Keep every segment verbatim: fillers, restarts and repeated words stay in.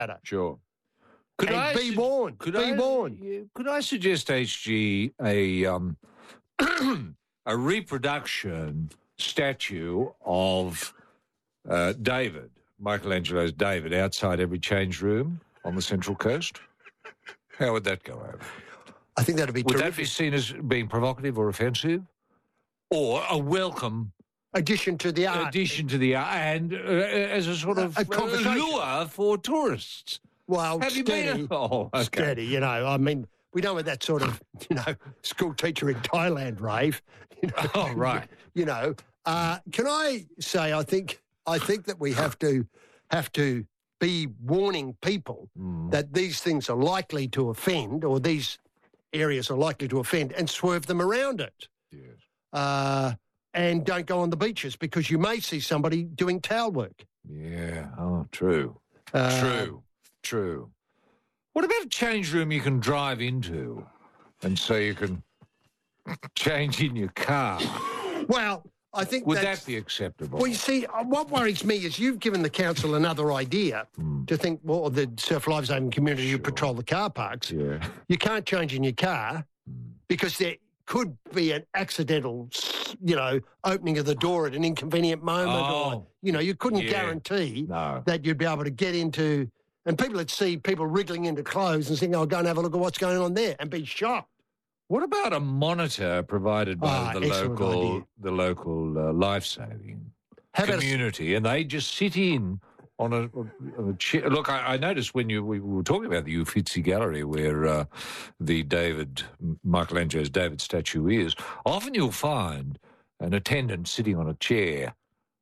Sure. Could and I be su- warned. Could be I, warned. yeah, Could I suggest, H G, a um, a reproduction statue of uh, David, Michelangelo's David, outside every change room on the Central Coast? How would that go over? I think that'd be Would terrific. that be seen as being provocative or offensive? Or a welcome Addition to the art. addition to the art and uh, as a sort of A- a conversation. lure for tourists? Well, Have you steady. been? Oh, okay. Steady, you know. I mean, we don't want that sort of, you know, school teacher in Thailand rave. You know, Oh, right. You know, uh, can I say? I think I think that we have to have to be warning people Mm. that these things are likely to offend, or these areas are likely to offend, and swerve them around it. Yes. Uh, and don't go on the beaches because you may see somebody doing towel work. Yeah. Oh, true. Uh, True. True. What about a change room you can drive into and so you can change in your car? Well, I think Would that's, that be acceptable? Well, you see, uh, what worries me is you've given the council another idea to think, well, the Surf Lifesaving community who patrol the car parks, yeah. you can't change in your car because there could be an accidental, s- you know, opening of the door at an inconvenient moment. Or, Oh, you know, you couldn't yeah. guarantee No. that you'd be able to get into, and people would see people wriggling into clothes and think, oh, go and have a look at what's going on there and be shocked. What about a monitor provided by Ah, the excellent local idea. the local uh, life-saving How about a- community, and they just sit in on a, on a chair? Look, I, I noticed when you we were talking about the Uffizi Gallery, where uh, the David Michelangelo's David statue is. Often you'll find an attendant sitting on a chair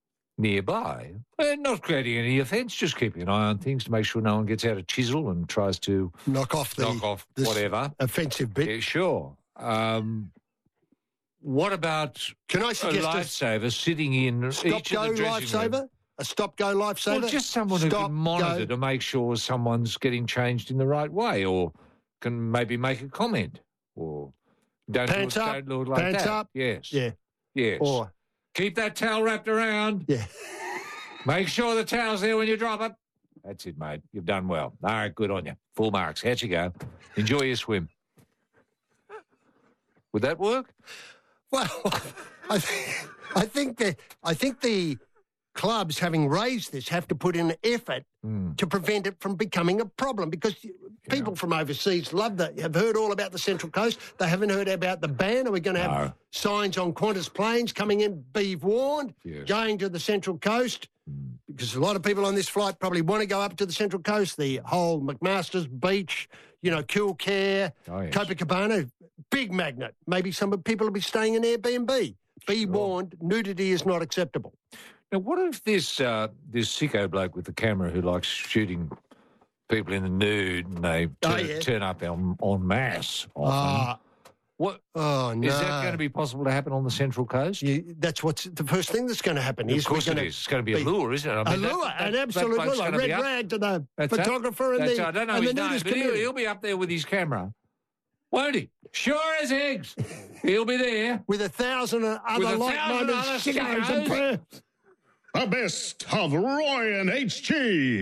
nearby, and not creating any offence, just keeping an eye on things to make sure no one gets out a chisel and tries to knock off the knock off this whatever. offensive bit. Yeah, sure. Um, what about Can I a suggest a lifesaver sitting in stop each go of the dressing lifesaver? room? A stop go lifesaver? Well, just someone who Stop, can monitor go. to make sure someone's getting changed in the right way, or can maybe make a comment, or don't Pants look, up, don't look like pants that. up. Yes. Yeah. Yes. Or, Keep that towel wrapped around. yeah. Make sure the towel's there when you drop it. That's it, mate. You've done well. All right, good on you. Full marks. Out you go. Enjoy your swim. Would that work? Well, I, th- I think that I think the clubs, having raised this, have to put in an effort Mm. to prevent it from becoming a problem because people from overseas love that, have heard all about the Central Coast. They haven't heard about the ban. Are we going to have No. signs on Qantas planes coming in, be warned, Yes. going to the Central Coast? Because a lot of people on this flight probably want to go up to the Central Coast, the whole McMaster's Beach, you know, Kilcare, Oh, yes. Copacabana, big magnet. Maybe some people will be staying in Airbnb. Be warned, nudity is not acceptable. Now, what if this uh, this sicko bloke with the camera who likes shooting people in the nude and they Oh, turn, yeah. turn up en, en masse often? Ah, what, oh, no. is that going to be possible to happen on the Central Coast? You, that's what's the first thing that's going to happen. Of is course we're it gonna is. It's going to be a be- lure, isn't it? I A mean, that- lure, that- an that absolute bloke's lure. gonna Red be up- rag to the That's it. photographer and That's the, it. I don't know and his the name, nudist but he'll, community. he'll be up there with his camera. Won't he? Sure as eggs. He'll be there. With a thousand other a like-minded thousand other sickos and sickos. pervs. The best of Roy and H G.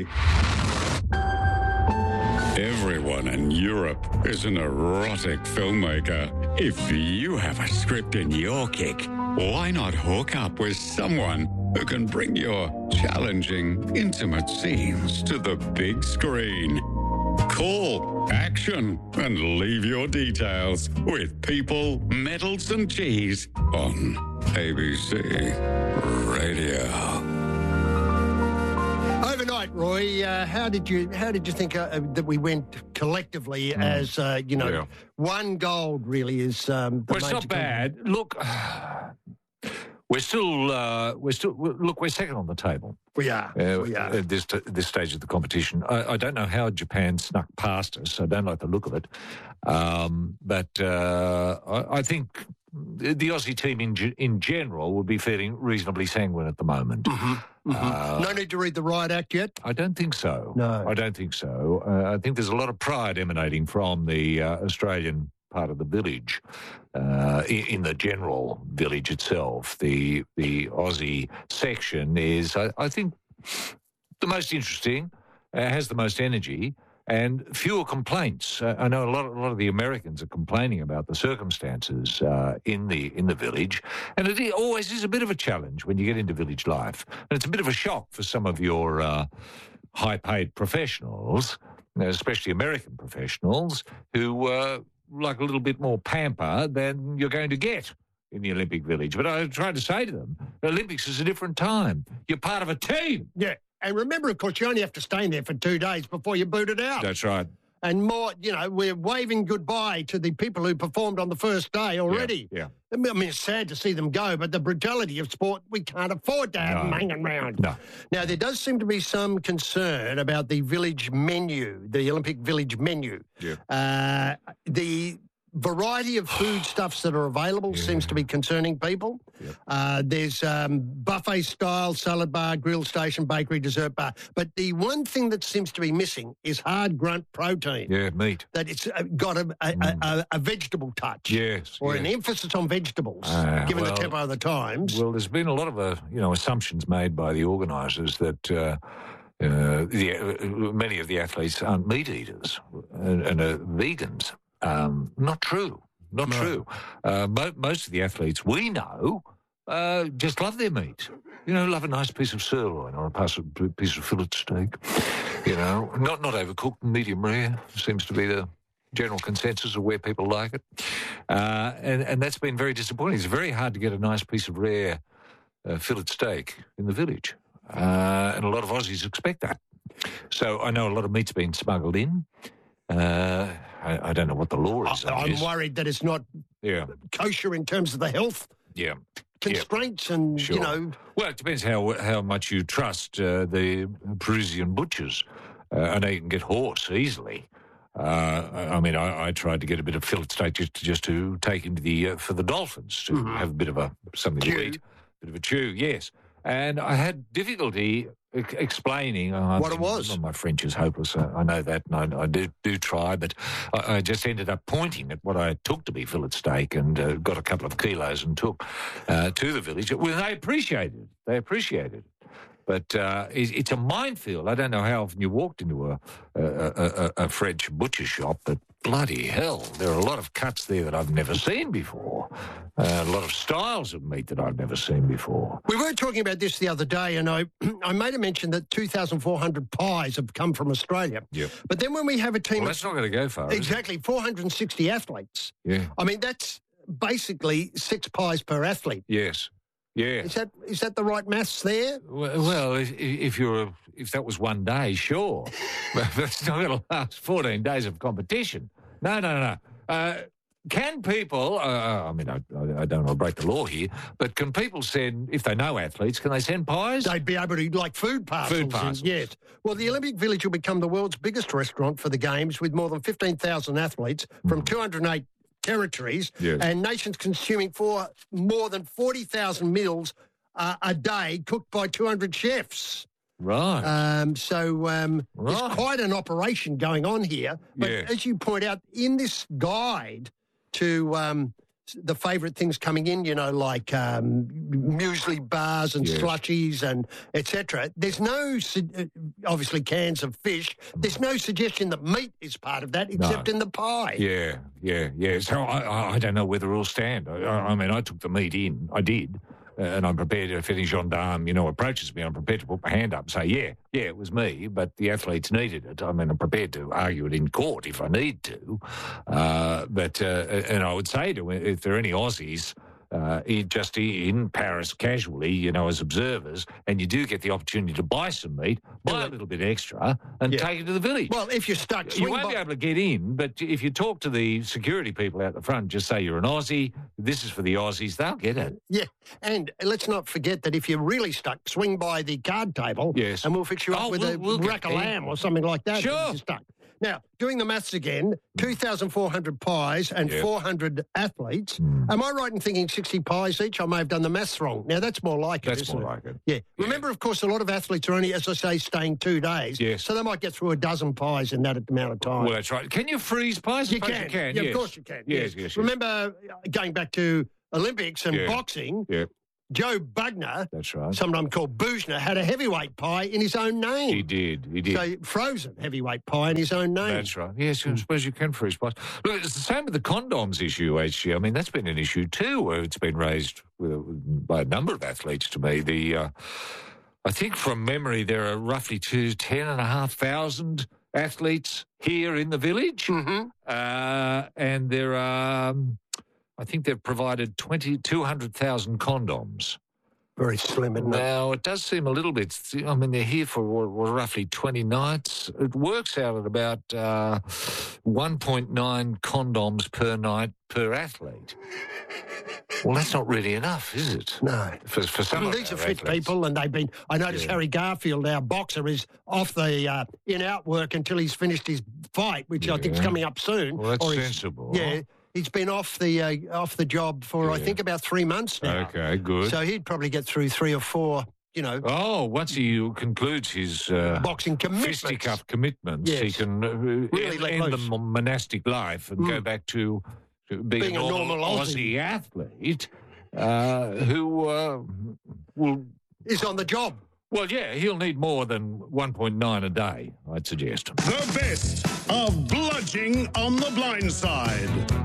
Everyone in Europe is an erotic filmmaker. If you have a script in your kick, why not hook up with someone who can bring your challenging, intimate scenes to the big screen? Call, action, and leave your details with People, Metals and Cheese on A B C Radio. Overnight, Roy, uh, how did you how did you think uh, that we went collectively as uh, you know Yeah. one gold really is um, the Well, it's major not bad. Look, we're still, uh, we're still. Look, we're second on the table. We are. Uh, we are. At this this stage of the competition, I, I don't know how Japan snuck past us. I don't like the look of it, um, but uh, I, I think the the Aussie team in ge- in general would be feeling reasonably sanguine at the moment. Uh, no need to read the riot act yet. I don't think so. No. I don't think so. Uh, I think there's a lot of pride emanating from the uh, Australian part of the village, uh, in, in the general village itself. The the Aussie section is, I, I think, the most interesting. uh, has the most energy and fewer complaints. Uh, I know a lot, of, a lot of the Americans are complaining about the circumstances uh, in the in the village, and it always is a bit of a challenge when you get into village life, and it's a bit of a shock for some of your uh, high-paid professionals, especially American professionals, who uh, like a little bit more pamper than you're going to get in the Olympic Village. But I tried to say to them, the Olympics is a different time. You're part of a team. Yeah. And remember, of course, you only have to stay in there for two days before you're booted out. That's right. And more, you know, we're waving goodbye to the people who performed on the first day already. Yeah. I mean, it's sad to see them go, but the brutality of sport, we can't afford to have No. them hanging around. No. Now, there does seem to be some concern about the village menu, the Olympic Village menu. Yeah. Uh, the variety of foodstuffs that are available Yeah. seems to be concerning people. Yep. Uh, there's um, buffet-style salad bar, grill station, bakery, dessert bar. But the one thing that seems to be missing is hard grunt protein. Yeah, meat. That it's uh, got a, a, Mm. a, a vegetable touch. Yes. Or yes. an emphasis on vegetables, Ah, given well- the tempo of the times. Well, there's been a lot of uh, you know assumptions made by the organisers that uh, uh, the, uh, many of the athletes aren't meat eaters and, and are vegans. Um, not true. Not No. true. Uh, mo- most of the athletes we know uh, just love their meat. You know, love a nice piece of sirloin or a piece of, piece of fillet steak. You know, not not overcooked, medium rare seems to be the general consensus of where people like it. Uh, and, and that's been very disappointing. It's very hard to get a nice piece of rare uh, fillet steak in the village. Uh, and a lot of Aussies expect that. So I know a lot of meat's been smuggled in. Uh, I, I don't know what the law is I, on I'm this. worried that it's not Yeah, kosher in terms of the health yeah. constraints and, Sure. you know, Well, it depends how how much you trust uh, the Parisian butchers. Uh, I know you can get horse easily. Uh, I I mean, I, I tried to get a bit of fillet steak just to, just to take into the uh, for the dolphins to Mhm. have a bit of a something Chew. to eat, bit of a chew. Yes, and I had difficulty ex- explaining uh, What it was. well, my French is hopeless. I, I know that, and I, I do do try, but I, I just ended up pointing at what I took to be fillet steak and uh, got a couple of kilos and took uh, to the village. Well, they appreciated it. They appreciated it. But uh, it, it's a minefield. I don't know how often you walked into a, a, a, a French butcher shop, but bloody hell, there are a lot of cuts there that I've never seen before. Uh, a lot of styles of meat that I've never seen before. we were talking about this the other day, and I, I made a mention that two thousand four hundred pies have come from Australia. Yep. But then when we have a team Well, of that's not going to go far. is it? exactly four hundred sixty athletes, Yeah. I mean, that's basically six pies per athlete. Yes. Yeah. Is that is that the right maths there? Well, well, if, if you're if that was one day, sure, but that's not going to last fourteen days of competition. No, no, no. Uh, can people? Uh, I mean, I, I don't want to break the law here, but can people send if they know athletes? Can they send pies? They'd be able to, like food parcels. Food and- parcels. yes. Well, the Olympic Village will become the world's biggest restaurant for the Games, with more than fifteen thousand athletes from two hundred eight territories Yes. and nations consuming for more than forty thousand meals uh, a day, cooked by two hundred chefs. Right. Um, so um, Right. there's quite an operation going on here. But Yes. as you point out, in this guide to um, the favourite things coming in, you know, like um, muesli bars and Yes. slushies and et cetera, there's no, su- uh, obviously, cans of fish. There's no suggestion that meat is part of that, except in the pie. Yeah, yeah, yeah. So I, I, I don't know where the rules stand. I, I I mean, I took the meat in. I did. Uh, and I'm prepared, if any gendarme, you know, approaches me, I'm prepared to put my hand up and say, yeah, yeah, it was me, but the athletes needed it. I mean, I'm prepared to argue it in court if I need to. Uh, but, uh, and I would say to if there are any Aussies uh, in- just in Paris casually, you know, as observers, and you do get the opportunity to buy some meat, buy a little bit extra and Yeah. take it to the village. Well, if you're stuck, You swing won't by- be able to get in, but if you talk to the security people out the front, just say you're an Aussie, this is for the Aussies, they'll get it. Yeah, and let's not forget that if you're really stuck, swing by the card table, Yes. and we'll fix you up Oh, with we'll- a we'll get rack of there. lamb or something like that. if Sure. you're stuck. Now, doing the maths again, two thousand four hundred pies and Yeah. four hundred athletes. Mm. Am I right in thinking sixty pies each? I may have done the maths wrong. Now, that's more like it, That's isn't more it? like it. Yeah. Yeah. Remember, of course, a lot of athletes are only, as I say, staying two days. Yes. So they might get through a dozen pies in that amount of time. Well, that's right. Can you freeze pies? you, Suppose can. You can. Yeah, yes. of course you can. Yes, yes, yes. Remember, uh, going back to Olympics and Yeah. boxing, Yeah. Joe Bugner, That's right. sometimes called Boozner, had a heavyweight pie in his own name. He did. He did. So frozen heavyweight pie in his own name. That's right. Yes, I suppose you can freeze pies. Look, it's the same with the condoms issue, H G. I mean, that's been an issue too, where it's been raised with, by a number of athletes to me. The uh, I think from memory there are roughly two, ten and a half thousand athletes here in the village. Mm-hmm. Uh, and there are, um, I think they've provided twenty, two hundred thousand condoms. Very slim, isn't it? Now, it does seem a little bit, I mean, they're here for what, what, roughly twenty nights. It works out at about uh, one point nine condoms per night per athlete. Well, that's not really enough, is it? No. For, for some Well, of these our are fit athletes. people, and they've been. I noticed Yeah. Harry Garfield, our boxer, is off the uh, in-out work until he's finished his fight, which I think is Yeah. coming up soon. Well, that's Or he's- sensible. Yeah, he's been off the uh, off the job for I Yeah. think about three months now. Okay, good. So he'd probably get through three or four, you know, Oh, once he concludes his uh, boxing commitments. fisticuff commitments, he Yes. can uh, Really end, let end the loose. mon- monastic life and go Mm. back to to being, Being a a normal, normal Aussie. Aussie. athlete uh, who uh, will. Is on the job. Well, yeah, he'll need more than one point nine a day, I'd suggest. The best of Bludging on the Blind Side.